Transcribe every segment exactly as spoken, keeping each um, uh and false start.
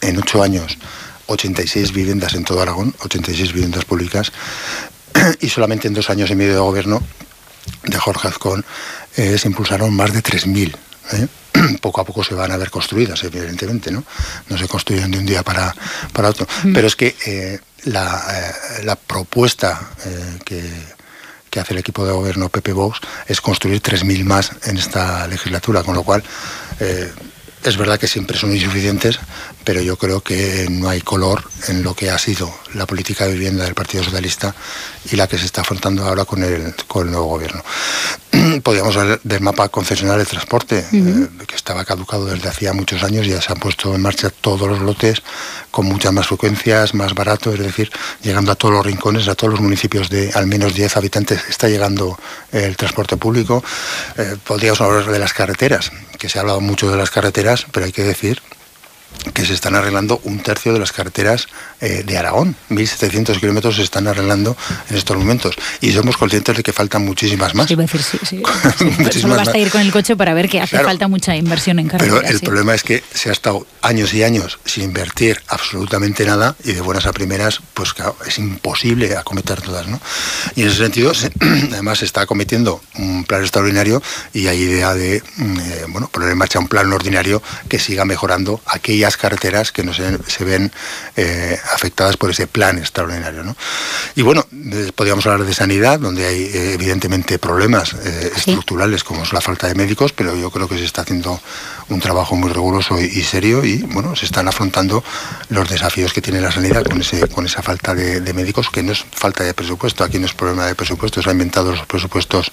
en ocho años ochenta y seis viviendas en todo Aragón, ochenta y seis viviendas públicas, y solamente en dos años y medio de gobierno de Jorge Azcón eh, se impulsaron más de tres mil. ¿eh? Poco a poco se van a ver construidas, evidentemente, ¿no? No se construyen de un día para, para otro. Mm. Pero es que eh, la, eh, la propuesta eh, que, que hace el equipo de gobierno P P Vox es construir tres mil más en esta legislatura, con lo cual eh, es verdad que siempre son insuficientes, pero yo creo que no hay color en lo que ha sido la política de vivienda del Partido Socialista y la que se está afrontando ahora con el, con el nuevo gobierno. Podríamos hablar del mapa concesional de transporte, uh-huh. eh, que estaba caducado desde hacía muchos años, y ya se han puesto en marcha todos los lotes con muchas más frecuencias, más barato, es decir, llegando a todos los rincones, a todos los municipios de al menos diez habitantes está llegando el transporte público. Eh, podríamos hablar de las carreteras, que se ha hablado mucho de las carreteras, pero hay que decir que se están arreglando un tercio de las carreteras eh, de Aragón. mil setecientos kilómetros se están arreglando en estos momentos. Y somos conscientes de que faltan muchísimas más. Sí, iba a decir, sí, sí. sí solo basta ir con el coche para ver que hace claro, falta mucha inversión en carreteras. Pero el sí. problema es que se ha estado años y años sin invertir absolutamente nada, y de buenas a primeras, pues claro, es imposible acometer todas, ¿no? Y en ese sentido, se, además se está acometiendo un plan extraordinario, y hay idea de eh, bueno, poner en marcha un plan ordinario que siga mejorando aquellas carreteras que no se, se ven eh, afectadas por ese plan extraordinario, ¿no? Y bueno, eh, podríamos hablar de sanidad, donde hay eh, evidentemente problemas eh, estructurales, como es la falta de médicos, pero yo creo que se está haciendo un trabajo muy riguroso y, y serio, y bueno, se están afrontando los desafíos que tiene la sanidad con ese con esa falta de, de médicos, que no es falta de presupuesto. Aquí no es problema de presupuesto, se han inventado los presupuestos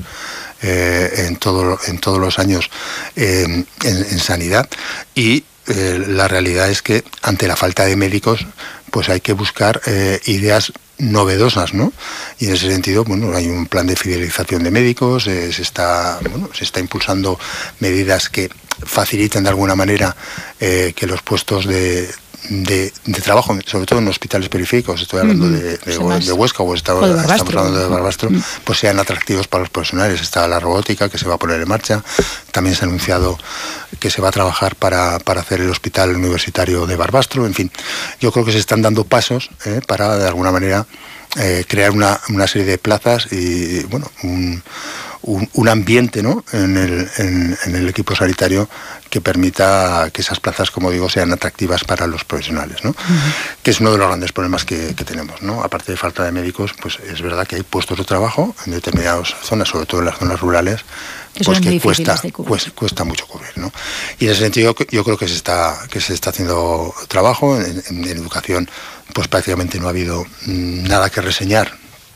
eh, en, todo, en todos los años eh, en, en sanidad, y Eh, la realidad es que ante la falta de médicos pues hay que buscar eh, ideas novedosas, ¿no? Y en ese sentido, bueno, hay un plan de fidelización de médicos, eh, se está, bueno, se está impulsando medidas que faciliten de alguna manera eh, que los puestos de De, de trabajo, sobre todo en hospitales periféricos, estoy hablando uh-huh. de, de, de Huesca o, está, o de estamos hablando de Barbastro, uh-huh. pues sean atractivos para los profesionales. Está la robótica que se va a poner en marcha, también se ha anunciado que se va a trabajar para, para hacer el hospital universitario de Barbastro. En fin, yo creo que se están dando pasos eh, para de alguna manera eh, crear una, una serie de plazas y bueno, un Un, un ambiente, ¿no?, en el, en, en el equipo sanitario que permita que esas plazas, como digo, sean atractivas para los profesionales, ¿no? Uh-huh. Que es uno de los grandes problemas que, que tenemos, ¿no? Aparte de falta de médicos, pues es verdad que hay puestos de trabajo en determinadas zonas, sobre todo en las zonas rurales, que pues que cuesta, cuesta, cuesta mucho cubrir, ¿no? Y en ese sentido yo creo que se está, que se está haciendo trabajo. En, en, en educación, pues prácticamente no ha habido nada que reseñar,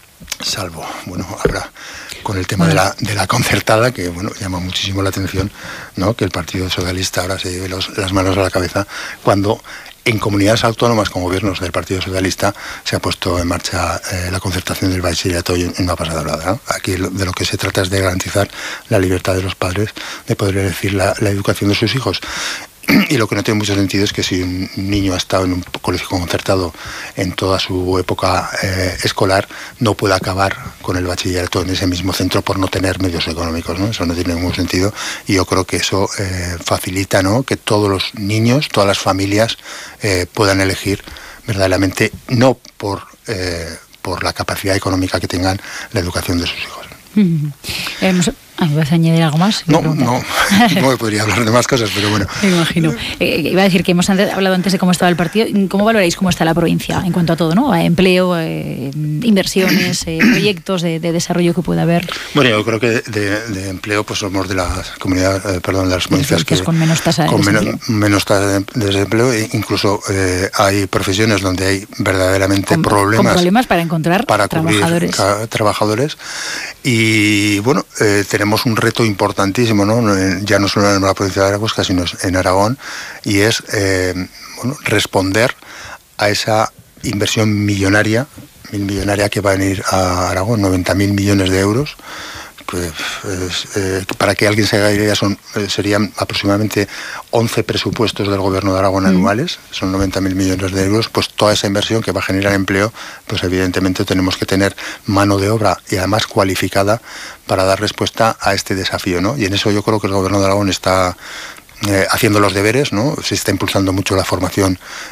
salvo, bueno, habrá con el tema de la, de la concertada, que bueno, llama muchísimo la atención, ¿no?, que el Partido Socialista ahora se lleve los, las manos a la cabeza, cuando en comunidades autónomas con gobiernos del Partido Socialista se ha puesto en marcha eh, la concertación del bachillerato y no ha pasado nada, ¿no? Aquí de lo que se trata es de garantizar la libertad de los padres de poder elegir la, la educación de sus hijos. Y lo que no tiene mucho sentido es que si un niño ha estado en un colegio concertado en toda su época eh, escolar, no pueda acabar con el bachillerato en ese mismo centro por no tener medios económicos, ¿no? Eso no tiene ningún sentido, y yo creo que eso eh, facilita, ¿no?, que todos los niños, todas las familias eh, puedan elegir verdaderamente, no por, eh, por la capacidad económica que tengan, la educación de sus hijos. Mm-hmm. Eh, ¿Vas a añadir algo más? No, no, no me podría hablar de más cosas, pero bueno. Me imagino. Eh, iba a decir que hemos antes, hablado antes de cómo estaba el partido. ¿Cómo valoráis cómo está la provincia en cuanto a todo, ¿no? A empleo, eh, inversiones, eh, proyectos de, de desarrollo que pueda haber. Bueno, yo creo que de, de empleo, pues somos de las comunidades, eh, perdón, de las provincias que con menos tasa de con desempleo. Menos, menos tasa de, de desempleo, e incluso eh, hay profesiones donde hay verdaderamente con, problemas. Con problemas para encontrar para trabajadores. Cubrir, trabajadores. Y bueno, eh, tenemos un reto importantísimo, ¿no?, ya no solo en la provincia de Huesca, sino en Aragón, y es eh, bueno, responder a esa inversión millonaria, mil millonaria que va a venir a Aragón, noventa mil millones de euros. Pues, eh, para que alguien se haga idea, son, eh, serían aproximadamente once presupuestos del gobierno de Aragón mm. anuales, son noventa mil millones de euros. Pues toda esa inversión que va a generar empleo, pues evidentemente tenemos que tener mano de obra, y además cualificada, para dar respuesta a este desafío, ¿no? Y en eso yo creo que el gobierno de Aragón está Eh, haciendo los deberes, ¿no? Se está impulsando mucho la formación